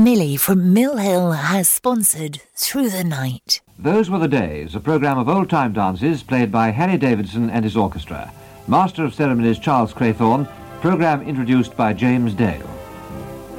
Millie from Mill Hill has sponsored Through the Night. Those Were the Days, a programme of old-time dances played by Harry Davidson and his orchestra. Master of Ceremonies Charles Craythorne, programme introduced by James Dale.